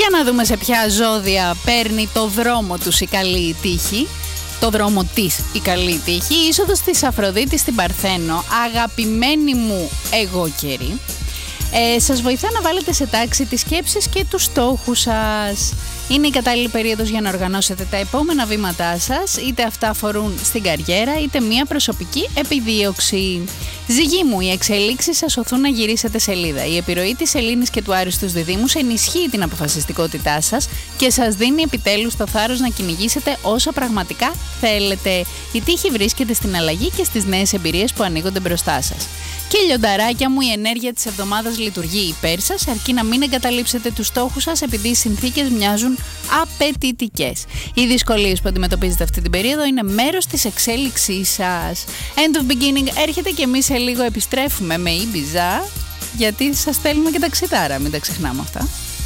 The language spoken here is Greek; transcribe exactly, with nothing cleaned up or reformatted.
Για να δούμε σε ποια ζώδια παίρνει το δρόμο τους η καλή τύχη. Το δρόμο της η καλή τύχη. Η είσοδος της Αφροδίτης στην Παρθένο. Αγαπημένη μου εγώ καιρή. Ε, σας βοηθά να βάλετε σε τάξη τις σκέψεις και τους στόχους σας. Είναι η κατάλληλη περίοδος για να οργανώσετε τα επόμενα βήματά σας, είτε αυτά αφορούν στην καριέρα, είτε μια προσωπική επιδίωξη. Ζυγή μου, οι εξελίξεις σας οθούν να γυρίσετε σελίδα. Η επιρροή της Σελήνης και του Άρη στους διδύμους ενισχύει την αποφασιστικότητά σας και σας δίνει επιτέλους το θάρρος να κυνηγήσετε όσα πραγματικά θέλετε. Η τύχη βρίσκεται στην αλλαγή και στις νέες εμπειρίες που ανοίγονται μπροστά σας. Και λιονταράκια μου, η ενέργεια της εβδομάδας λειτουργεί υπέρ σας, αρκεί να μην εγκαταλείψετε τους στόχους σας επειδή οι συνθήκες μοιάζουν απαιτητικές. Οι δυσκολίες που αντιμετωπίζετε αυτή την περίοδο είναι μέρος της εξέλιξής σας. End of beginning έρχεται και εμείς σε λίγο επιστρέφουμε με Ibiza, γιατί σας στέλνουμε και ταξιτάρα, μην τα ξεχνάμε αυτά.